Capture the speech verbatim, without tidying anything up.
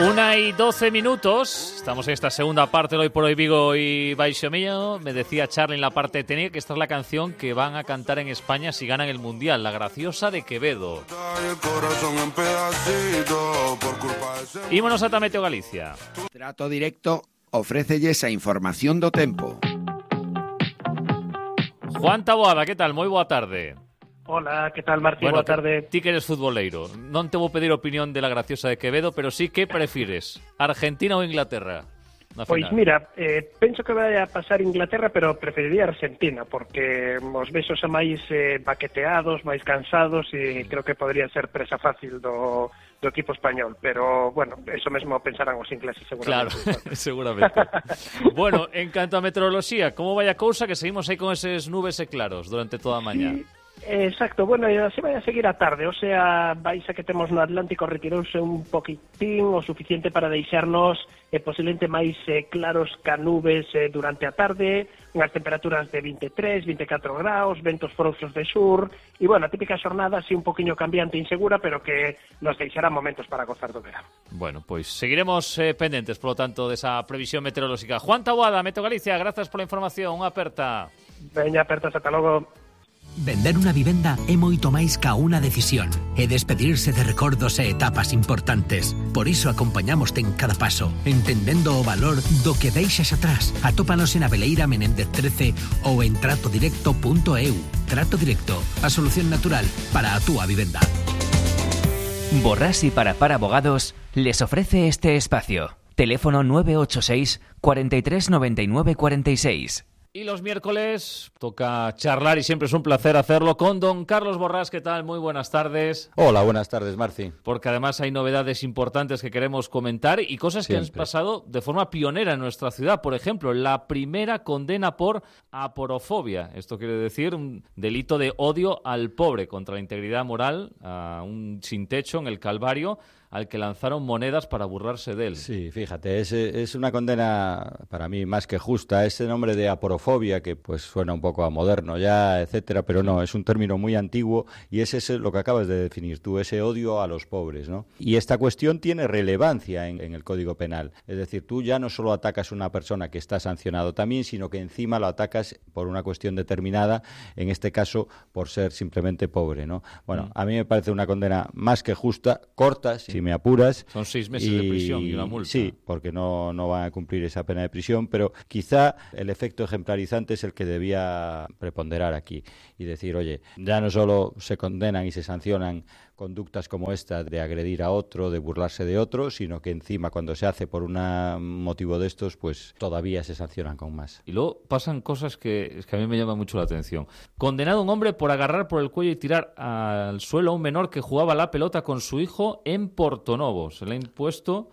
Una y doce minutos. Estamos en esta segunda parte de Hoy por Hoy Vigo y Baixo Miño. Me decía Charlie en la parte técnica que esta es la canción que van a cantar en España si ganan el Mundial, La Graciosa de Quevedo. Ímonos ata Meteo Galicia. Trato Directo ofrécelles a información do tempo. Juan Taboada, que tal? Moi boa tarde. Hola, que tal, Martín? Bueno, boa tarde. Ti que eres futboleiro, non te vou pedir opinión de La Graciosa de Quevedo, pero sí que prefires, Argentina ou Inglaterra? Pois mira, eh, penso que vai a pasar Inglaterra, pero preferiría Argentina, porque os vexos a máis eh, baqueteados, máis cansados, e creo que podría ser presa fácil do, do equipo español, pero, bueno, eso mesmo pensarán os ingleses, seguramente. Claro, seguramente. Bueno, en canto a meteoroloxía, como vai a cousa que seguimos aí con eses nubes e claros durante toda a mañá? Sí. Exacto, bueno, e así vai a seguir a tarde, o sea, vais a que temos no Atlántico retirouse un poquitín o suficiente para deixarnos eh, posiblemente máis eh, claros ca nubes eh, durante a tarde, unhas temperaturas de vinte e tres, vinte e catro graus, ventos frouxos de sur, e bueno, a típica xornada así un poquinho cambiante e insegura, pero que nos deixará momentos para gozar do verano. Bueno, pois seguiremos eh, pendentes, polo tanto, desa previsión meteorolóxica. Juan Taboada, Meteo Galicia, grazas pola información, unha aperta. Veña, apertas, ata logo. Vender unha vivenda é moito máis ca unha decisión e despedirse de recordos e etapas importantes. Por iso acompañamoste en cada paso, entendendo o valor do que deixas atrás. Atópanos en Abeleira Menéndez trece ou en trato directo punto e u. Trato Directo, a solución natural para a túa vivenda. Borrás y Parapar Abogados les ofrece este espacio. Teléfono nueve ocho seis, cuarenta y tres, noventa y nueve, cuarenta y seis. Y los miércoles toca charlar y siempre es un placer hacerlo con don Carlos Borrás. ¿Qué tal? Muy buenas tardes. Hola, buenas tardes, Marci. Porque además hay novedades importantes que queremos comentar y cosas siempre. Que han pasado de forma pionera en nuestra ciudad. Por ejemplo, la primera condena por aporofobia. Esto quiere decir un delito de odio al pobre contra la integridad moral, a un sin techo en el Calvario, al que lanzaron monedas para burlarse de él. Sí, fíjate, es, es una condena para mí más que justa. Ese nombre de aporofobia, que pues suena un poco a moderno ya, etcétera, pero no, es un término muy antiguo y es ese lo que acabas de definir tú, ese odio a los pobres, ¿no? Y esta cuestión tiene relevancia en, en el Código Penal. Es decir, tú ya no solo atacas a una persona que está sancionado también, sino que encima lo atacas por una cuestión determinada, en este caso por ser simplemente pobre, ¿no? Bueno, mm. a mí me parece una condena más que justa, corta, sí. me apuras. Son seis meses y, de prisión y una multa. Sí, porque no, no van a cumplir esa pena de prisión, pero quizá el efecto ejemplarizante es el que debía preponderar aquí y decir, oye, ya no solo se condenan y se sancionan conductas como esta de agredir a otro, de burlarse de otro, sino que encima cuando se hace por un motivo de estos, pues todavía se sancionan con más. Y luego pasan cosas que, es que a mí me llaman mucho la atención. Condenado un hombre por agarrar por el cuello y tirar al suelo a un menor que jugaba la pelota con su hijo en Portonovo. Se le ha impuesto